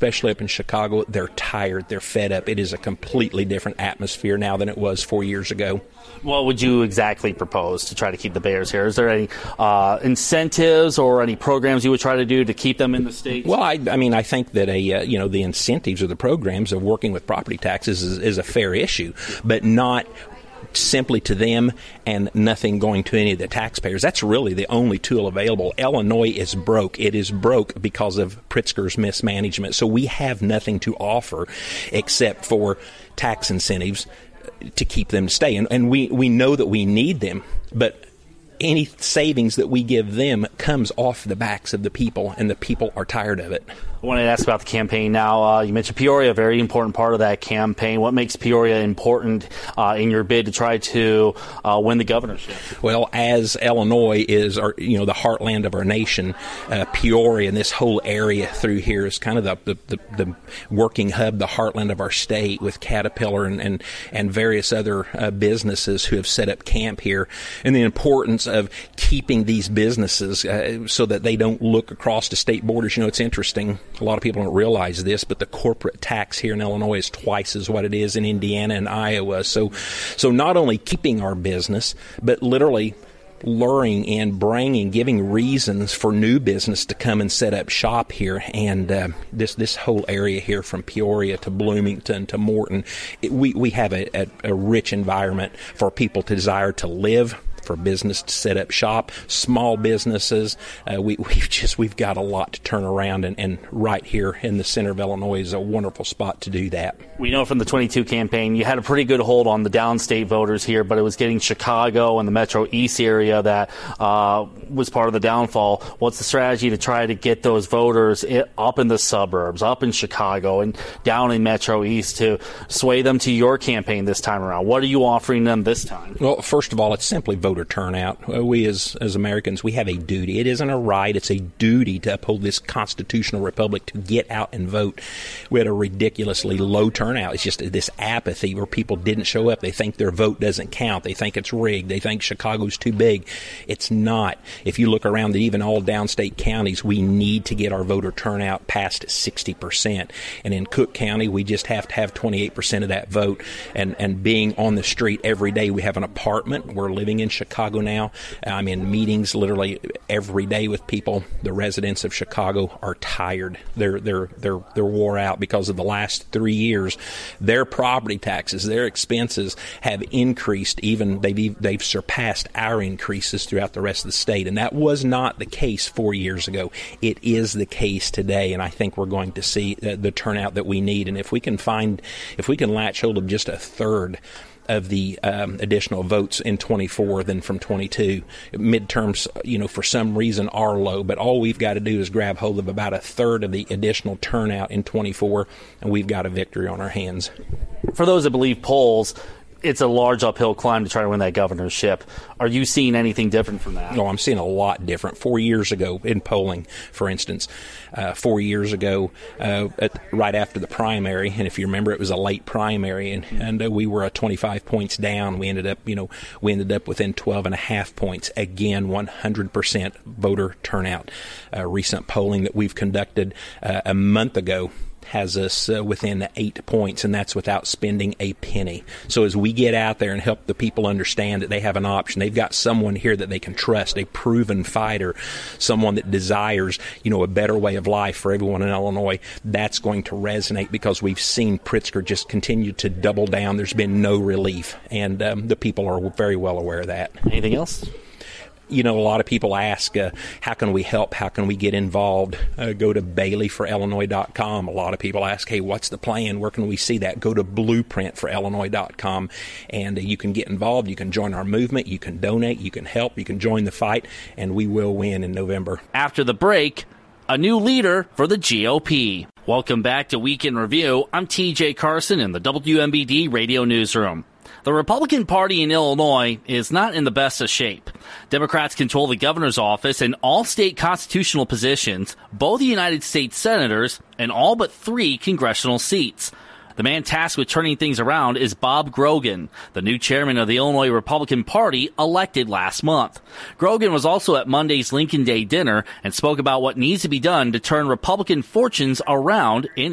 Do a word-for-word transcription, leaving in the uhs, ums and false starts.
especially up in Chicago, they're tired. They're fed up. It is a completely different atmosphere now than it was four years ago. What would you exactly propose to try to keep the Bears here? Is there any uh, incentives or any programs you would try to do to keep them in the state? Well, I, I mean, I think that a uh, you know the incentives or the programs of working with property taxes is, is a fair issue, but not simply to them and nothing going to any of the taxpayers. That's really the only tool available. Illinois is broke. It is broke because of Pritzker's mismanagement. So we have nothing to offer except for tax incentives to keep them to stay. And, and we, we know that we need them, but any savings that we give them comes off the backs of the people, and the people are tired of it. I wanted to ask about the campaign now. Uh, you mentioned Peoria, a very important part of that campaign. What makes Peoria important uh, in your bid to try to uh, win the governorship? Well, as Illinois is, our, you know, the heartland of our nation, uh, Peoria and this whole area through here is kind of the, the, the, the working hub, the heartland of our state, with Caterpillar and, and, and various other uh, businesses who have set up camp here, and the importance of keeping these businesses uh, so that they don't look across the state borders. You know, it's interesting. A lot of people don't realize this, but the corporate tax here in Illinois is twice as what it is in Indiana and Iowa. So, so not only keeping our business, but literally luring in, bringing, giving reasons for new business to come and set up shop here. And uh, this this whole area here, from Peoria to Bloomington to Morton, it, we, we have a, a, a rich environment for people to desire to live, for business to set up shop, small businesses. Uh, we, we've just, we've got a lot to turn around, and, and right here in the center of Illinois is a wonderful spot to do that. We know from the twenty-two campaign, you had a pretty good hold on the downstate voters here, but it was getting Chicago and the Metro East area that uh, was part of the downfall. What's the strategy to try to get those voters up in the suburbs, up in Chicago and down in Metro East, to sway them to your campaign this time around? What are you offering them this time? Well, first of all, it's simply vote turnout. We as as Americans, we have a duty. It isn't a right, it's a duty to uphold this constitutional republic, to get out and vote. We had a ridiculously low turnout. It's just this apathy where people didn't show up. They think their vote doesn't count. They think it's rigged. They think Chicago's too big. It's not. If you look around at even all downstate counties, we need to get our voter turnout past sixty percent. And in Cook County, we just have to have twenty-eight percent of that vote. And, and being on the street every day, we have an apartment. We're living in Chicago. Chicago now. I'm in meetings literally every day with people. The residents of Chicago are tired. They're they're they're they're wore out because of the last three years. Their property taxes, their expenses have increased. Even they've they've surpassed our increases throughout the rest of the state, and that was not the case four years ago. It is the case today, and I think we're going to see the, the turnout that we need. And if we can find, if we can latch hold of just a third of the um, additional votes in twenty-four than from twenty-two. Midterms, you know, for some reason are low, but all we've got to do is grab hold of about a third of the additional turnout in twenty-four, and we've got a victory on our hands. For those that believe polls, it's a large uphill climb to try to win that governorship. Are you seeing anything different from that? No, I'm seeing a lot different. Four years ago in polling, for instance, uh, four years ago, uh, at, right after the primary, and if you remember, it was a late primary, and, and uh, we were uh, twenty-five points down. We ended up, you know, we ended up within twelve and a half points. Again, one hundred percent voter turnout. Uh, recent polling that we've conducted uh, a month ago has us uh, within eight points, and that's without spending a penny. So as we get out there and help the people understand that they have an option, they've got someone here that they can trust, a proven fighter, someone that desires, you know, a better way of life for everyone in Illinois, that's going to resonate, because we've seen Pritzker just continue to double down. There's been no relief, and um, the people are very well aware of that. Anything else? You know, a lot of people ask, uh, how can we help? How can we get involved? Uh, go to Bailey for Illinois dot com. A lot of people ask, hey, what's the plan? Where can we see that? Go to Blueprint for Illinois dot com, and uh, you can get involved. You can join our movement. You can donate. You can help. You can join the fight, and we will win in November. After the break, a new leader for the G O P. Welcome back to Week in Review. I'm T J Carson in the W M B D Radio Newsroom. The Republican Party in Illinois is not in the best of shape. Democrats control the governor's office and all state constitutional positions, both the United States senators, and all but three congressional seats. The man tasked with turning things around is Bob Grogan, the new chairman of the Illinois Republican Party, elected last month. Grogan was also at Monday's Lincoln Day dinner and spoke about what needs to be done to turn Republican fortunes around in